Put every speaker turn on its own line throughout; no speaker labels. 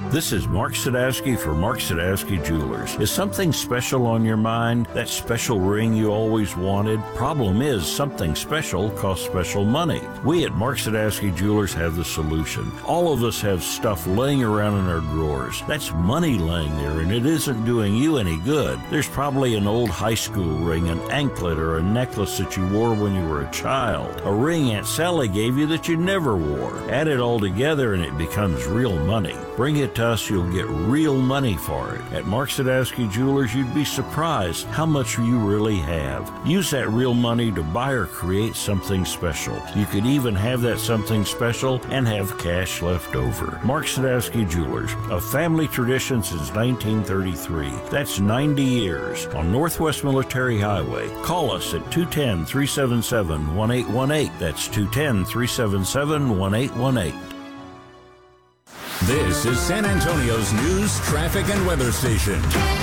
This is Mark Sadowski for Mark Sadowski Jewelers. Is something special on your mind? That special ring you always wanted? Problem is, something special costs special money. We at Mark Sadowski Jewelers have the solution. All of us have stuff laying around in our drawers. That's money laying there, and it isn't doing you any good. There's probably an old high school ring, an anklet, or a necklace that you wore when you were a child. A ring Aunt Sally gave you that you never wore. Add it all together and it becomes real money. Bring it to us, you'll get real money for it. At Mark Sadowski Jewelers, you'd be surprised how much you really have. Use that real money to buy or create something special. You could even have that something special and have cash left over. Mark Sadowski Jewelers, a family tradition since 1933. That's 90 years on Northwest Military Highway. Call us at 210-377-1818. That's 210-377-1818.
This is San Antonio's news, traffic, and weather station.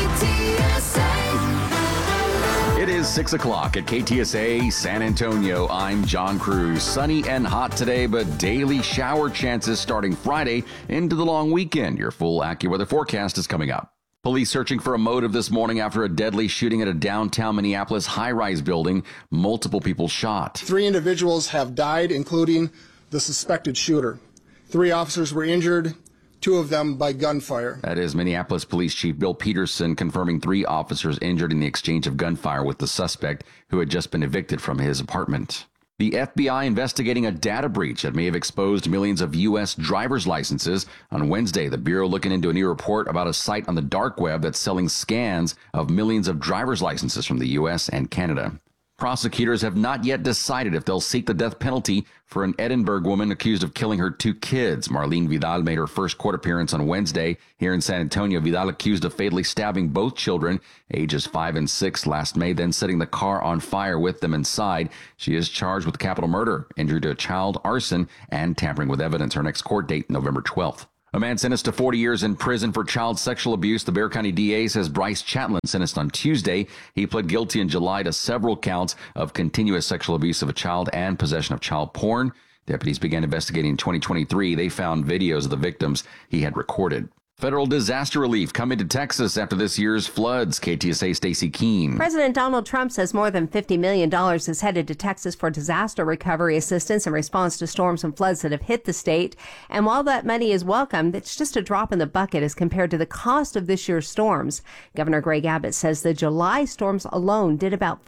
KTSA.
It is 6 o'clock at KTSA San Antonio. I'm John Cruz. Sunny and hot today, but daily shower chances starting Friday into the long weekend. Your full AccuWeather forecast is coming up. Police searching for a motive this morning after a deadly shooting at a downtown Minneapolis high-rise building. Multiple people shot.
3 individuals have died, including the suspected shooter. 3 officers were injured, 2 of them by gunfire.
That is Minneapolis Police Chief Bill Peterson confirming 3 officers injured in the exchange of gunfire with the suspect who had just been evicted from his apartment. The FBI investigating a data breach that may have exposed millions of U.S. driver's licenses. On Wednesday, the Bureau looking into a new report about a site on the dark web that's selling scans of millions of driver's licenses from the U.S. and Canada. Prosecutors have not yet decided if they'll seek the death penalty for an Edinburgh woman accused of killing her 2 kids. Marlene Vidal made her first court appearance on Wednesday here in San Antonio. Vidal accused of fatally stabbing both children, ages 5 and 6, last May, then setting the car on fire with them inside. She is charged with capital murder, injury to a child, arson, and tampering with evidence. Her next court date, November 12th. A man sentenced to 40 years in prison for child sexual abuse. The Bexar County DA says Bryce Chatelain, sentenced on Tuesday. He pled guilty in July to several counts of continuous sexual abuse of a child and possession of child porn. Deputies began investigating in 2023. They found videos of the victims he had recorded. Federal disaster relief coming to Texas after this year's floods. KTSA Stacey Keene.
President Donald Trump says more than $50 million is headed to Texas for disaster recovery assistance in response to storms and floods that have hit the state. And while that money is welcome, it's just a drop in the bucket as compared to the cost of this year's storms. Governor Greg Abbott says the July storms alone did about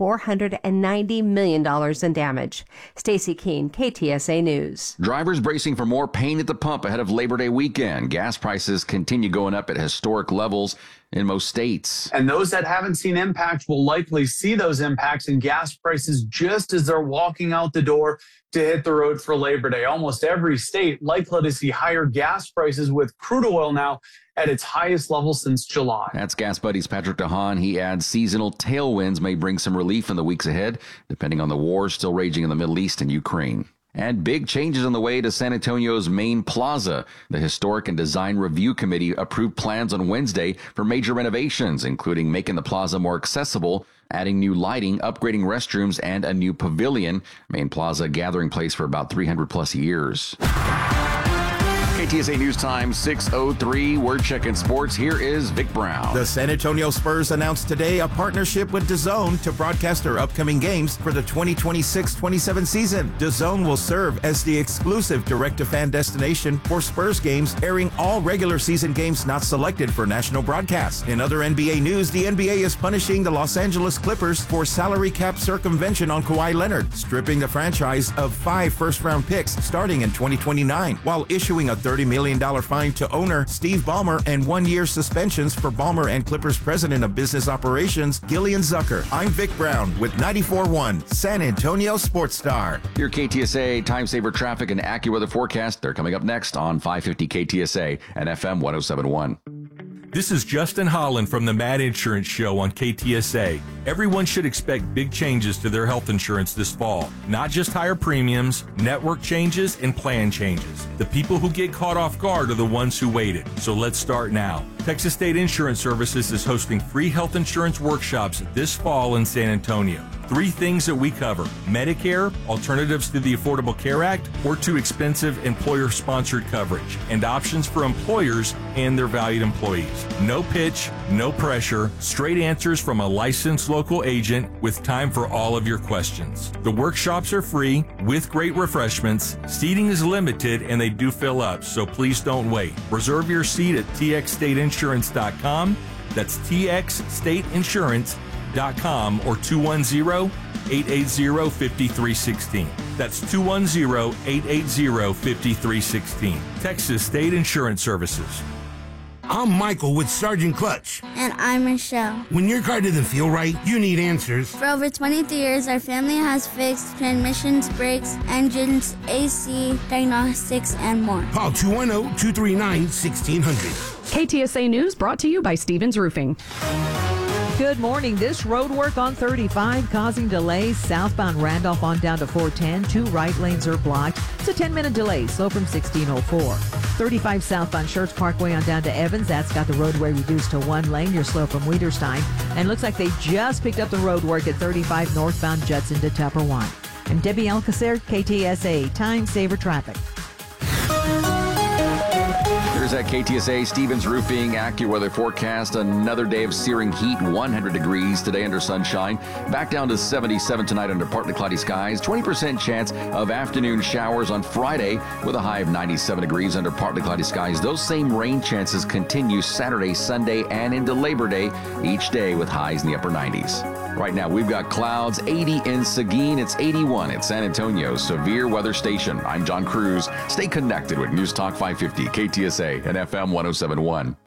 $490 million in damage. Stacey Keene, KTSA News.
Drivers bracing for more pain at the pump ahead of Labor Day weekend. Gas prices continue going up at historic levels in most states.
And those that haven't seen impacts will likely see those impacts in gas prices just as they're walking out the door to hit the road for Labor Day. Almost every state likely to see higher gas prices, with crude oil now at its highest level since July.
That's Gas Buddy's Patrick DeHaan. He adds seasonal tailwinds may bring some relief in the weeks ahead, depending on the war still raging in the Middle East and Ukraine. And big changes on the way to San Antonio's main plaza. The Historic and Design Review Committee approved plans on Wednesday for major renovations, including making the plaza more accessible, adding new lighting, upgrading restrooms, and a new pavilion. Main plaza, a gathering place for about 300 plus years. KTSA News Time 6:03. We're checking sports. Here is Vic Brown.
The San Antonio Spurs announced today a partnership with DAZN to broadcast their upcoming games for the 2026-27 season. DAZN will serve as the exclusive direct-to-fan destination for Spurs games, airing all regular season games not selected for national broadcast. In other NBA news, the NBA is punishing the Los Angeles Clippers for salary cap circumvention on Kawhi Leonard, stripping the franchise of 5 first-round picks starting in 2029, while issuing a $30 million fine to owner Steve Ballmer and 1-year suspensions for Ballmer and Clippers President of Business Operations Gillian Zucker. I'm Vic Brown with 94.1 San Antonio Sports Star.
Your KTSA Time Saver Traffic and AccuWeather forecast. They're coming up next on 550 KTSA and FM 107.1.
This is Justin Holland from the Mad Insurance Show on KTSA. Everyone should expect big changes to their health insurance this fall. Not just higher premiums, network changes, and plan changes. The people who get caught off guard are the ones who waited. So let's start now. Texas State Insurance Services is hosting free health insurance workshops this fall in San Antonio. 3 things that we cover: Medicare, alternatives to the Affordable Care Act, or too expensive employer-sponsored coverage, and options for employers and their valued employees. No pitch, no pressure, straight answers from a licensed local agent with time for all of your questions. The workshops are free with great refreshments. Seating is limited and they do fill up, so please don't wait. Reserve your seat at txstateinsurance.com. That's txstateinsurance.com or 210-880-5316. That's 210-880-5316. Texas State Insurance Services.
I'm Michael with Sergeant Clutch.
And I'm Michelle.
When your car doesn't feel right, you need answers.
For over 23 years, our family has fixed transmissions, brakes, engines, AC, diagnostics, and more.
Call 210-239-1600.
KTSA News brought to you by Stevens Roofing.
Good morning. This road work on 35 causing delays southbound Randolph on down to 410. 2 right lanes are blocked. It's a 10-minute delay, slow from 1604. 35 southbound Schertz Parkway on down to Evans. That's got the roadway reduced to 1 lane. You're slow from Wiederstein. And looks like they just picked up the road work at 35 northbound Judson to Tupperwine. I'm Debbie Alcacer, KTSA Time Saver Traffic.
Here's at KTSA Stevens Roofing AccuWeather forecast. Another day of searing heat, 100 degrees today under sunshine. Back down to 77 tonight under partly cloudy skies. 20% chance of afternoon showers on Friday with a high of 97 degrees under partly cloudy skies. Those same rain chances continue Saturday, Sunday, and into Labor Day, each day with highs in the upper 90s. Right now, we've got clouds, 80 in Seguin. It's 81 at San Antonio Severe Weather Station. I'm John Cruz. Stay connected with News Talk 550, KTSA, and FM 107.1.